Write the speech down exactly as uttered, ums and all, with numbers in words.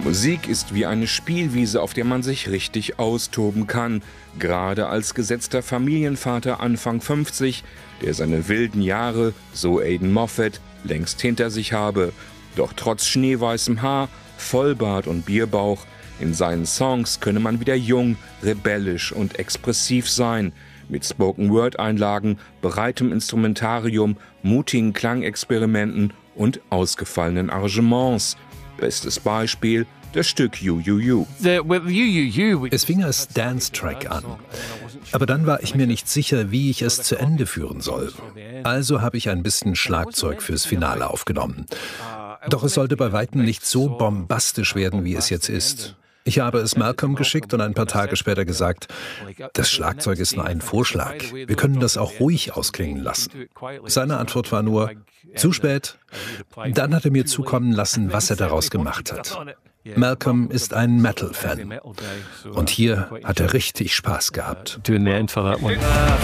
Musik ist wie eine Spielwiese, auf der man sich richtig austoben kann. Gerade als gesetzter Familienvater Anfang fünfzig, der seine wilden Jahre, so Aidan Moffat, längst hinter sich habe. Doch trotz schneeweißem Haar, Vollbart und Bierbauch, in seinen Songs könne man wieder jung, rebellisch und expressiv sein. Mit Spoken-Word-Einlagen, breitem Instrumentarium, mutigen Klangexperimenten und ausgefallenen Arrangements. Bestes Beispiel, das Stück You You You. Es fing als Dance-Track an. Aber dann war ich mir nicht sicher, wie ich es zu Ende führen soll. Also habe ich ein bisschen Schlagzeug fürs Finale aufgenommen. Doch es sollte bei weitem nicht so bombastisch werden, wie es jetzt ist. Ich habe es Malcolm geschickt und ein paar Tage später gesagt, das Schlagzeug ist nur ein Vorschlag. Wir können das auch ruhig ausklingen lassen. Seine Antwort war nur, zu spät. Dann hat er mir zukommen lassen, was er daraus gemacht hat. Malcolm ist ein Metal-Fan. Und hier hat er richtig Spaß gehabt.